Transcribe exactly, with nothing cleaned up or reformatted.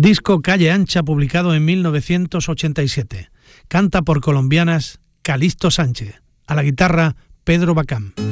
Disco Calle Ancha, publicado en mil novecientos ochenta y siete. Canta por colombianas Calixto Sánchez. A la guitarra, Pedro Bacán.